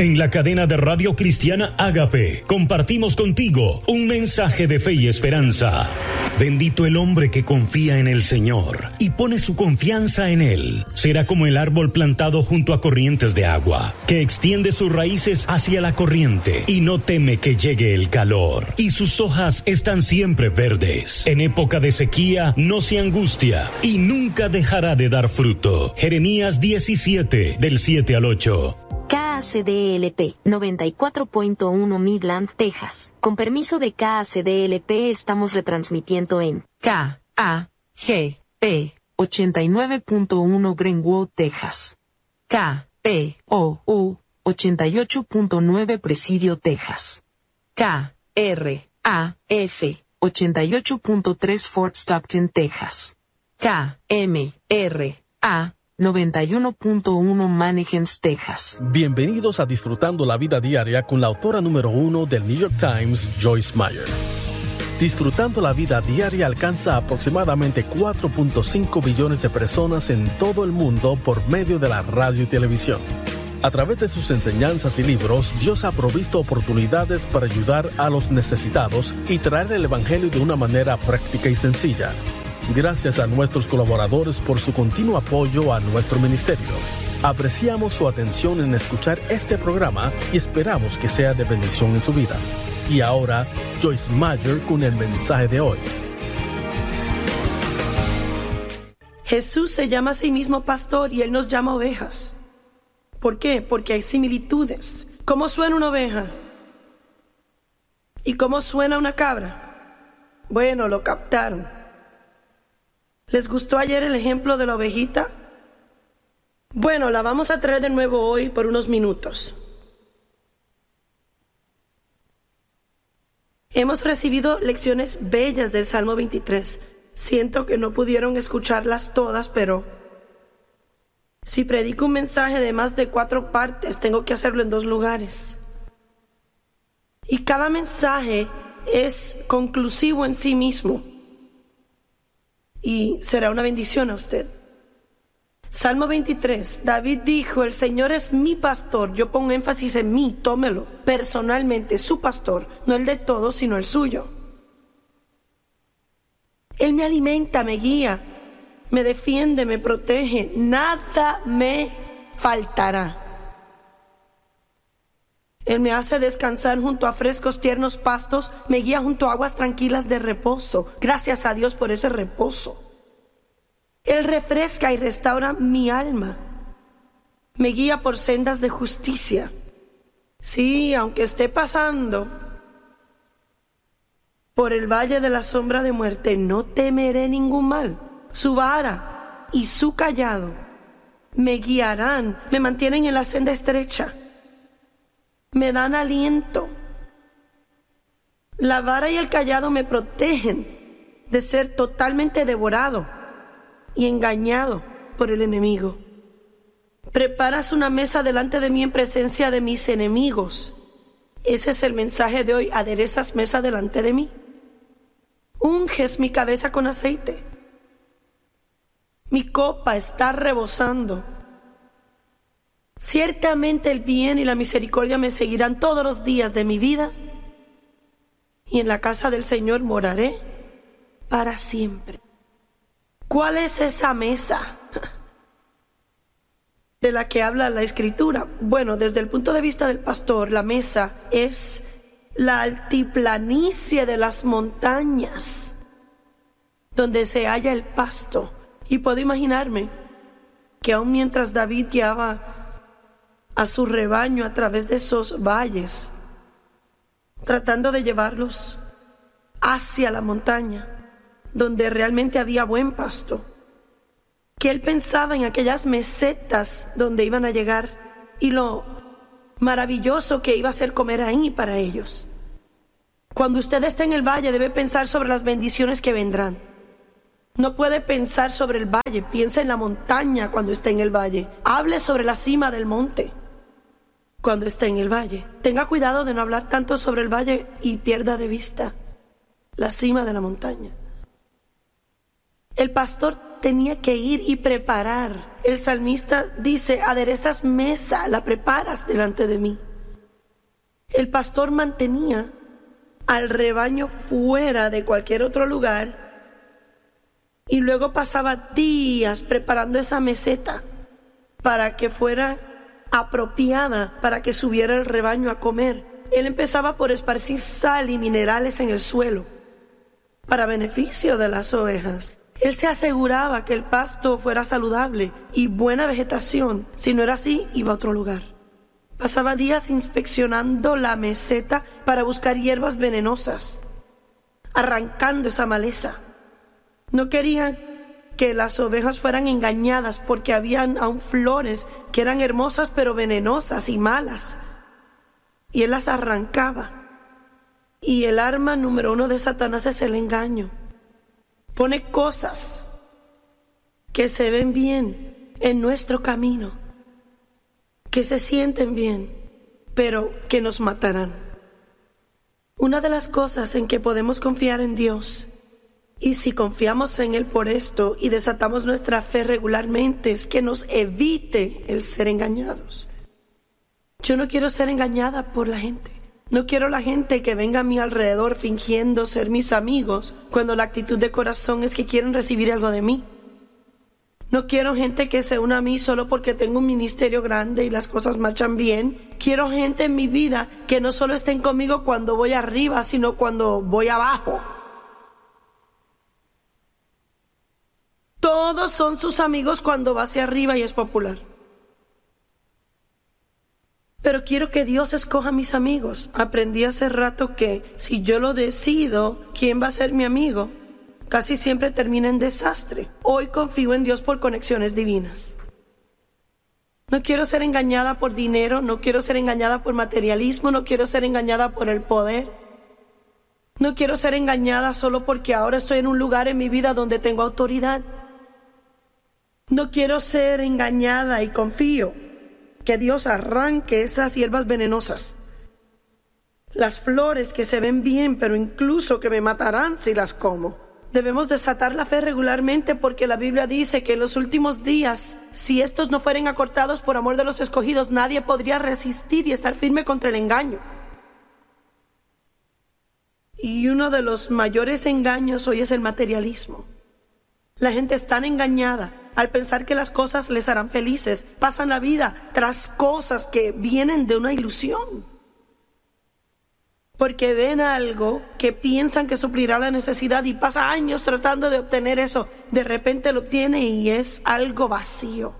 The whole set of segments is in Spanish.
En la cadena de radio cristiana Ágape, compartimos contigo un mensaje de fe y esperanza. Bendito el hombre que confía en el Señor y pone su confianza en Él. Será como el árbol plantado junto a corrientes de agua, que extiende sus raíces hacia la corriente y no teme que llegue el calor. Y sus hojas están siempre verdes. En época de sequía no se angustia y nunca dejará de dar fruto. Jeremías 17, del 7 al 8. KACDLP 94.1 Midland, Texas. Con permiso de KACDLP estamos retransmitiendo en KAGP 89.1 Greenwood, Texas. KPOU 88.9 Presidio, Texas. KRAF 88.3 Fort Stockton, Texas. KMRA 91.1 Mannequins, Texas. Bienvenidos a Disfrutando la Vida Diaria con la autora número 1 del New York Times, Joyce Meyer. Disfrutando la Vida Diaria alcanza aproximadamente 4.5 billones de personas en todo el mundo por medio de la radio y televisión. A través de sus enseñanzas y libros, Dios ha provisto oportunidades para ayudar a los necesitados y traer el Evangelio de una manera práctica y sencilla. Gracias a nuestros colaboradores por su continuo apoyo a nuestro ministerio. Apreciamos su atención en escuchar este programa y esperamos que sea de bendición en su vida. Y ahora, Joyce Meyer con el mensaje de hoy. Jesús se llama a sí mismo pastor y Él nos llama ovejas. ¿Por qué? Porque hay similitudes. ¿Cómo suena una oveja? ¿Y cómo suena una cabra? Bueno, lo captaron. ¿Les gustó ayer el ejemplo de la ovejita? Bueno, la vamos a traer de nuevo hoy por unos minutos. Hemos recibido lecciones bellas del Salmo 23. Siento que no pudieron escucharlas todas, pero si predico un mensaje de más de 4 partes, tengo que hacerlo en 2 lugares. Y cada mensaje es conclusivo en sí mismo. Y será una bendición a usted. Salmo 23, David dijo, el Señor es mi pastor. Yo pongo énfasis en mí, tómelo. Personalmente, su pastor, no el de todos, sino el suyo. Él me alimenta, me guía, me defiende, me protege. Nada me faltará. Él me hace descansar junto a frescos, tiernos pastos, me guía junto a aguas tranquilas de reposo. Gracias a Dios por ese reposo. Él refresca y restaura mi alma. Me guía por sendas de justicia. Sí, aunque esté pasando por el valle de la sombra de muerte, no temeré ningún mal. Su vara y su callado me guiarán, me mantienen en la senda estrecha. Me dan aliento. La vara y el callado me protegen de ser totalmente devorado y engañado por el enemigo. Preparas una mesa delante de mí en presencia de mis enemigos. Ese es el mensaje de hoy. Aderezas mesa delante de mí. Unges mi cabeza con aceite. Mi copa está rebosando. Ciertamente el bien y la misericordia me seguirán todos los días de mi vida, y en la casa del Señor moraré para siempre. ¿Cuál es esa mesa de la que habla la Escritura? Bueno, desde el punto de vista del pastor, la mesa es la altiplanicie de las montañas, donde se halla el pasto. Y puedo imaginarme que aun mientras David guiaba a su rebaño a través de esos valles, tratando de llevarlos hacia la montaña, donde realmente había buen pasto, que él pensaba en aquellas mesetas donde iban a llegar y lo maravilloso que iba a ser comer ahí para ellos. Cuando usted está en el valle, debe pensar sobre las bendiciones que vendrán. No puede pensar sobre el valle, piensa en la montaña cuando esté en el valle. Hable sobre la cima del monte cuando esté en el valle. Tenga cuidado de no hablar tanto sobre el valle y pierda de vista la cima de la montaña. El pastor tenía que ir y preparar. El salmista dice, aderezas mesa, la preparas delante de mí. El pastor mantenía al rebaño fuera de cualquier otro lugar y luego pasaba días preparando esa meseta para que fuera apropiada para que subiera el rebaño a comer. Él empezaba por esparcir sal y minerales en el suelo para beneficio de las ovejas. Él se aseguraba que el pasto fuera saludable y buena vegetación. Si no era así, iba a otro lugar. Pasaba días inspeccionando la meseta para buscar hierbas venenosas, arrancando esa maleza. No querían que las ovejas fueran engañadas porque habían aún flores que eran hermosas pero venenosas y malas. Y él las arrancaba. Y el arma número 1 de Satanás es el engaño. Pone cosas que se ven bien en nuestro camino, que se sienten bien, pero que nos matarán. Una de las cosas en que podemos confiar en Dios, y si confiamos en Él por esto y desatamos nuestra fe regularmente, es que nos evite el ser engañados. Yo no quiero ser engañada por la gente. No quiero la gente que venga a mi alrededor fingiendo ser mis amigos cuando la actitud de corazón es que quieren recibir algo de mí. No quiero gente que se una a mí solo porque tengo un ministerio grande y las cosas marchan bien. Quiero gente en mi vida que no solo estén conmigo cuando voy arriba, sino cuando voy abajo. Todos son sus amigos cuando va hacia arriba y es popular. Pero quiero que Dios escoja a mis amigos. Aprendí hace rato que si yo lo decido, ¿quién va a ser mi amigo? Casi siempre termina en desastre. Hoy confío en Dios por conexiones divinas. No quiero ser engañada por dinero, no quiero ser engañada por materialismo, no quiero ser engañada por el poder. No quiero ser engañada solo porque ahora estoy en un lugar en mi vida donde tengo autoridad. No quiero ser engañada y confío que Dios arranque esas hierbas venenosas, las flores que se ven bien, pero incluso que me matarán si las como. Debemos desatar la fe regularmente porque la Biblia dice que en los últimos días, si estos no fueren acortados por amor de los escogidos, nadie podría resistir y estar firme contra el engaño. Y uno de los mayores engaños hoy es el materialismo. La gente es tan engañada al pensar que las cosas les harán felices. Pasan la vida tras cosas que vienen de una ilusión. Porque ven algo que piensan que suplirá la necesidad y pasa años tratando de obtener eso. De repente lo obtiene y es algo vacío.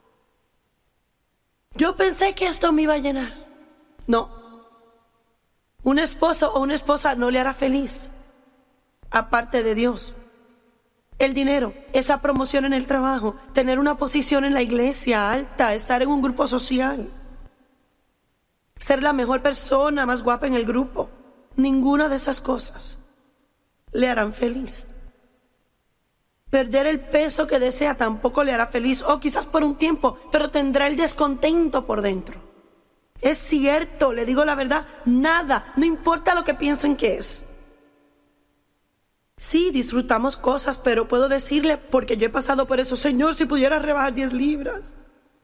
Yo pensé que esto me iba a llenar. No. Un esposo o una esposa no le hará feliz, aparte de Dios. El dinero, esa promoción en el trabajo, tener una posición en la iglesia alta, estar en un grupo social, ser la mejor persona, más guapa en el grupo. Ninguna de esas cosas le harán feliz. Perder el peso que desea tampoco le hará feliz, o quizás por un tiempo, pero tendrá el descontento por dentro. Es cierto, le digo la verdad, nada, no importa lo que piensen que es. Sí, disfrutamos cosas, pero puedo decirle, porque yo he pasado por eso, Señor, si pudiera rebajar 10 libras.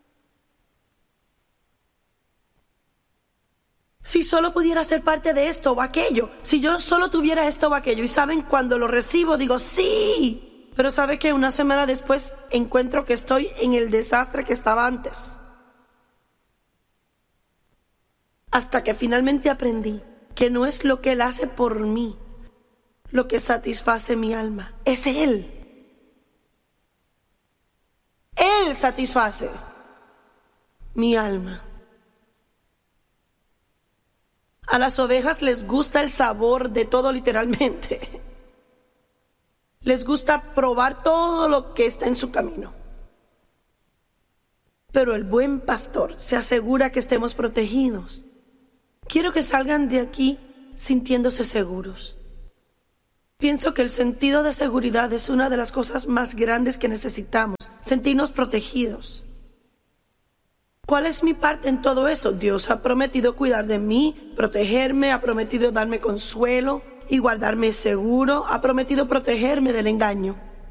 Si solo pudiera ser parte de esto o aquello, si yo solo tuviera esto o aquello, y saben, cuando lo recibo digo, sí, pero sabe que una semana después encuentro que estoy en el desastre que estaba antes. Hasta que finalmente aprendí que no es lo que Él hace por mí lo que satisface mi alma, es Él. Él satisface mi alma. A las ovejas les gusta el sabor de todo, literalmente. Les gusta probar todo lo que está en su camino. Pero el buen pastor se asegura que estemos protegidos. Quiero que salgan de aquí sintiéndose seguros. Pienso que el sentido de seguridad es una de las cosas más grandes que necesitamos, sentirnos protegidos. ¿Cuál es mi parte en todo eso? Dios ha prometido cuidar de mí, protegerme, ha prometido darme consuelo y guardarme seguro, ha prometido protegerme del engaño.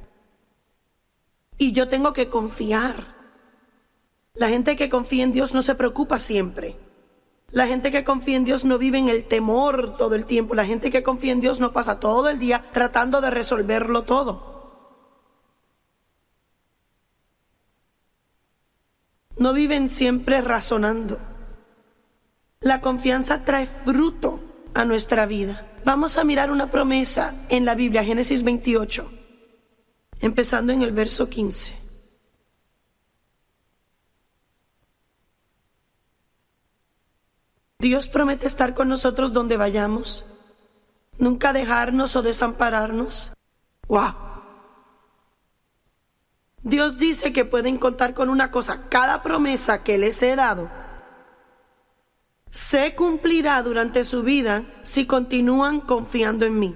Y yo tengo que confiar. La gente que confía en Dios no se preocupa siempre. La gente que confía en Dios no vive en el temor todo el tiempo. La gente que confía en Dios no pasa todo el día tratando de resolverlo todo. No viven siempre razonando. La confianza trae fruto a nuestra vida. Vamos a mirar una promesa en la Biblia, Génesis 28, empezando en el verso 15. Dios promete estar con nosotros donde vayamos, nunca dejarnos o desampararnos. ¡Wow! Dios dice que pueden contar con una cosa: cada promesa que les he dado se cumplirá durante su vida si continúan confiando en mí.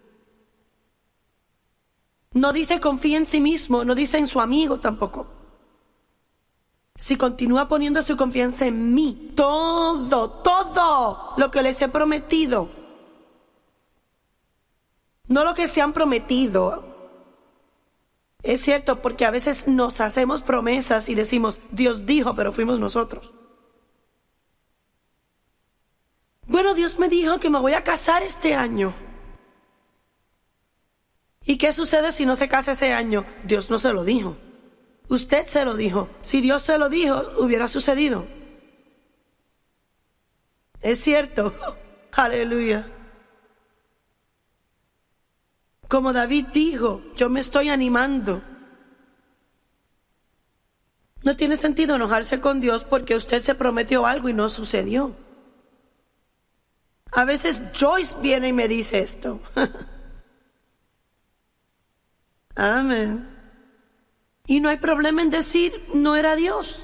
No dice confía en sí mismo, no dice en su amigo tampoco. Si continúa poniendo su confianza en mí, todo lo que les he prometido, no lo que se han prometido. Es cierto, porque a veces nos hacemos promesas y decimos, Dios dijo, pero fuimos nosotros. Bueno, Dios me dijo que me voy a casar este año. ¿Y qué sucede si no se casa ese año? Dios no se lo dijo. Usted se lo dijo. Si Dios se lo dijo, hubiera sucedido. Es cierto. Aleluya. Como David dijo, yo me estoy animando. No tiene sentido enojarse con Dios porque usted se prometió algo y no sucedió. A veces Joyce viene y me dice esto. Amén. Y no hay problema en decir, no era Dios.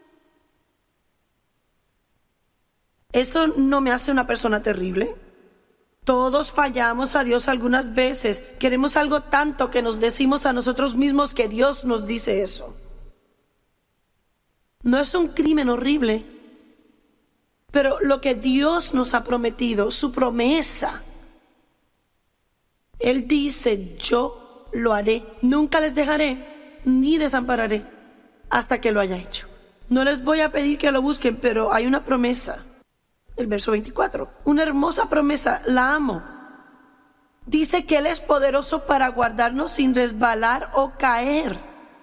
Eso no me hace una persona terrible. Todos fallamos a Dios algunas veces. Queremos algo tanto que nos decimos a nosotros mismos que Dios nos dice eso. No es un crimen horrible. Pero lo que Dios nos ha prometido, su promesa, Él dice, yo lo haré. Nunca les dejaré ni desampararé hasta que lo haya hecho. No les voy a pedir que lo busquen, pero hay una promesa. El verso 24, una hermosa promesa, la amo. Dice que Él es poderoso para guardarnos sin resbalar o caer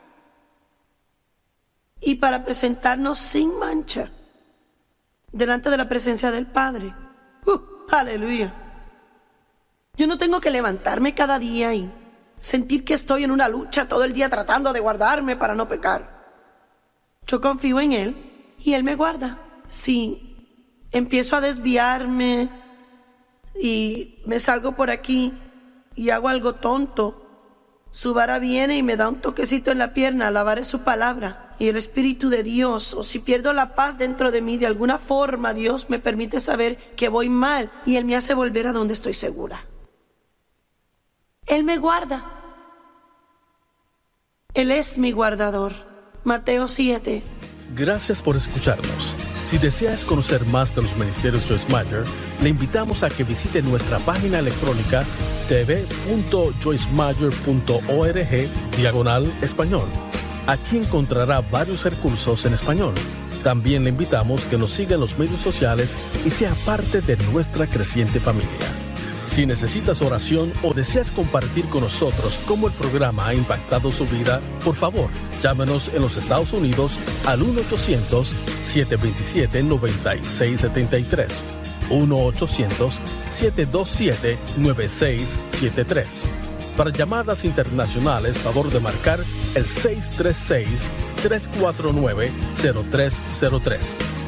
y para presentarnos sin mancha delante de la presencia del Padre. Aleluya. Yo no tengo que levantarme cada día y sentir que estoy en una lucha todo el día tratando de guardarme para no pecar. Yo confío en Él y Él me guarda. Si empiezo a desviarme y me salgo por aquí y hago algo tonto, su vara viene y me da un toquecito en la pierna. La vara es su palabra y el Espíritu de Dios. O si pierdo la paz dentro de mí, de alguna forma Dios me permite saber que voy mal y Él me hace volver a donde estoy segura. Él me guarda. Él es mi guardador. Mateo 7. Gracias por escucharnos. Si deseas conocer más de los ministerios Joyce Meyer, le invitamos a que visite nuestra página electrónica tv.joycemeyer.org/español. Aquí encontrará varios recursos en español. También le invitamos que nos siga en los medios sociales y sea parte de nuestra creciente familia. Si necesitas oración o deseas compartir con nosotros cómo el programa ha impactado su vida, por favor, llámenos en los Estados Unidos al 1-800-727-9673. 1-800-727-9673. Para llamadas internacionales, favor de marcar el 636-349-0303.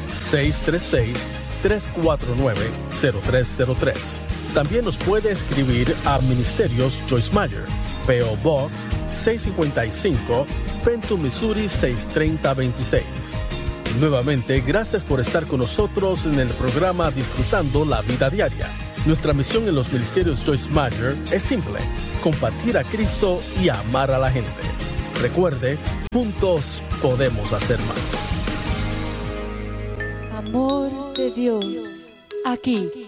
636-349-0303. También nos puede escribir a Ministerios Joyce Meyer, P.O. Box 655, Fenton, Missouri 63026. Nuevamente, gracias por estar con nosotros en el programa Disfrutando la Vida Diaria. Nuestra misión en los Ministerios Joyce Meyer es simple: compartir a Cristo y amar a la gente. Recuerde, juntos podemos hacer más. Amor de Dios, aquí